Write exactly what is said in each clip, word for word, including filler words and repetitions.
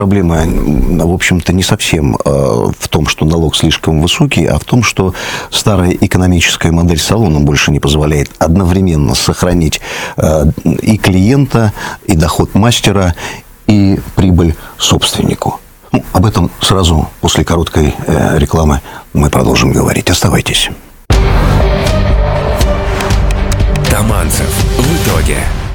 Проблема, в общем-то, не совсем в том, что налог слишком высокий, а в том, что старая экономическая модель салона больше не позволяет одновременно сохранить и клиента, и доход мастера, и прибыль собственнику. Ну, об этом сразу после короткой рекламы мы продолжим говорить. Оставайтесь. Таманцев. В итоге.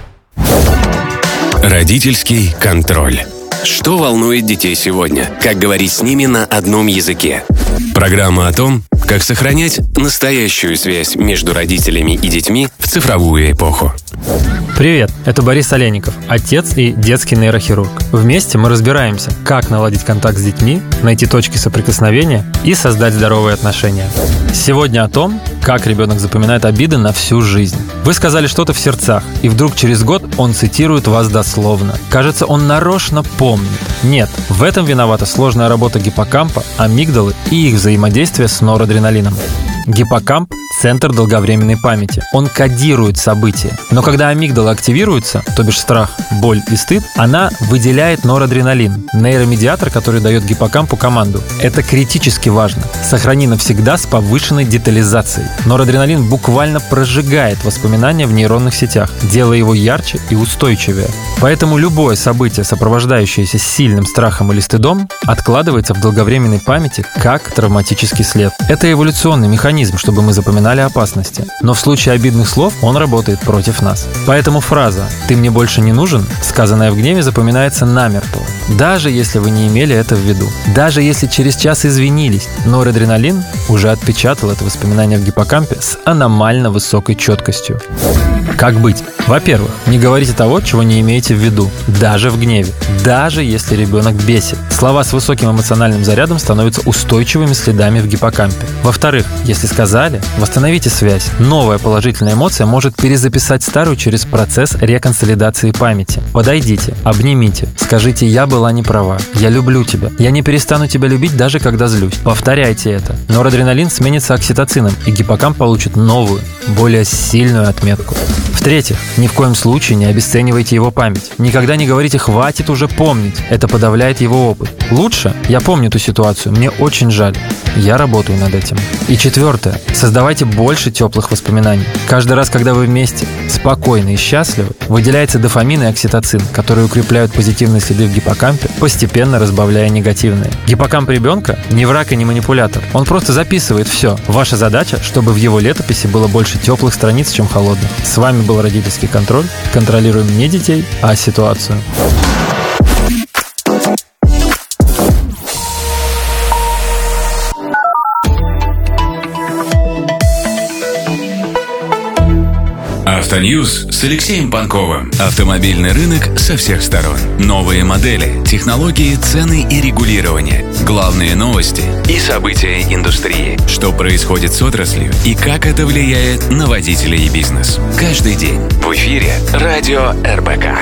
Родительский контроль. Что волнует детей сегодня? Как говорить с ними на одном языке? Программа о том, как сохранять настоящую связь между родителями и детьми в цифровую эпоху. Привет, это Борис Олейников, отец и детский нейрохирург. Вместе мы разбираемся, как наладить контакт с детьми, найти точки соприкосновения и создать здоровые отношения. Сегодня о том, как ребенок запоминает обиды на всю жизнь. Вы сказали что-то в сердцах, и вдруг через год он цитирует вас дословно. Кажется, он нарочно помнит. Нет, в этом виновата сложная работа гиппокампа, амигдалы и их взаимодействие с норадреналином. Гиппокамп – центр долговременной памяти. Он кодирует события. Но когда амигдала активируется, то бишь страх, боль и стыд, она выделяет норадреналин – нейромедиатор, который дает гиппокампу команду. Это критически важно. Сохрани навсегда с повышенной детализацией. Норадреналин буквально прожигает воспоминания в нейронных сетях, делая его ярче и устойчивее. Поэтому любое событие, сопровождающееся сильным страхом или стыдом, откладывается в долговременной памяти как травматический след. Это эволюционный механизм, чтобы мы запоминали опасности. Но в случае обидных слов он работает против нас. Поэтому фраза «ты мне больше не нужен», сказанная в гневе, запоминается намертво. Даже если вы не имели это в виду. Даже если через час извинились, норадреналин уже отпечатал это воспоминание в гиппокампе с аномально высокой четкостью. Как быть? Во-первых, не говорите того, чего не имеете в виду, даже в гневе, даже если ребенок бесит. Слова с высоким эмоциональным зарядом становятся устойчивыми следами в гиппокампе. Во-вторых, если сказали, восстановите связь. Новая положительная эмоция может перезаписать старую через процесс реконсолидации памяти. Подойдите, обнимите, скажите «я была не права», «я люблю тебя», «я не перестану тебя любить, даже когда злюсь». Повторяйте это. Норадреналин сменится окситоцином, и гиппокамп получит новую, более сильную отметку. В-третьих, ни в коем случае не обесценивайте его память. Никогда не говорите «хватит уже помнить», это подавляет его опыт. Лучше «я помню эту ситуацию, мне очень жаль, я работаю над этим». И четвертое, создавайте больше теплых воспоминаний. Каждый раз, когда вы вместе, спокойны и счастливы, выделяется дофамин и окситоцин, которые укрепляют позитивные следы в гиппокампе, постепенно разбавляя негативные. Гиппокамп ребенка не враг и не манипулятор. Он просто записывает все. Ваша задача, чтобы в его летописи было больше теплых страниц, чем холодных. С вами был родительский контроль. Контролируем не детей, а ситуацию. Автоньюз с Алексеем Панковым. Автомобильный рынок со всех сторон. Новые модели, технологии, цены и регулирование. Главные новости и события индустрии. Что происходит с отраслью и как это влияет на водителей и бизнес. Каждый день в эфире Радио эр бэ ка.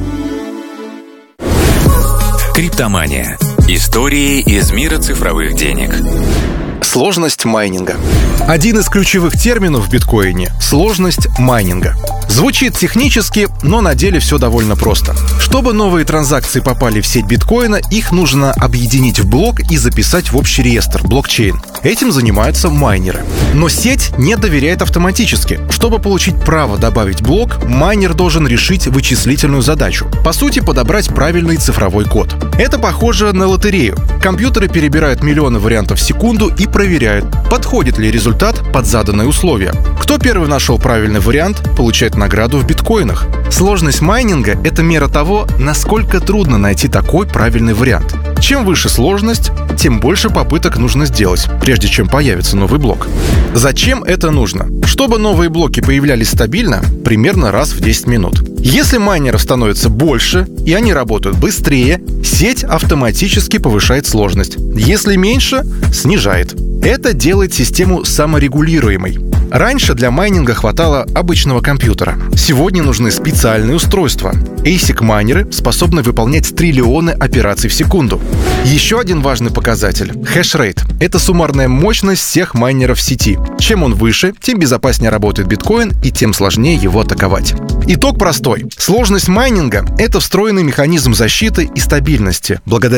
Криптомания. Истории из мира цифровых денег. Сложность майнинга. Один из ключевых терминов в биткоине – сложность майнинга. Звучит технически, но на деле все довольно просто. Чтобы новые транзакции попали в сеть биткоина, их нужно объединить в блок и записать в общий реестр – блокчейн. Этим занимаются майнеры. Но сеть не доверяет автоматически. Чтобы получить право добавить блок, майнер должен решить вычислительную задачу. По сути, подобрать правильный цифровой код. Это похоже на лотерею. Компьютеры перебирают миллионы вариантов в секунду и проверяют, подходит ли результат под заданные условия. Кто первый нашел правильный вариант, получает награду в биткоинах. Сложность майнинга – это мера того, насколько трудно найти такой правильный вариант. Чем выше сложность, тем больше попыток нужно сделать, прежде чем появится новый блок. Зачем это нужно? Чтобы новые блоки появлялись стабильно, примерно раз в десять минут. Если майнеров становится больше, и они работают быстрее, сеть автоматически повышает сложность. Если меньше – снижает. Это делает систему саморегулируемой. Раньше для майнинга хватало обычного компьютера. Сегодня нужны специальные устройства. эйсик-майнеры способны выполнять триллионы операций в секунду. Еще один важный показатель – хэшрейт. Это суммарная мощность всех майнеров в сети. Чем он выше, тем безопаснее работает биткоин и тем сложнее его атаковать. Итог простой. Сложность майнинга – это встроенный механизм защиты и стабильности, благодаря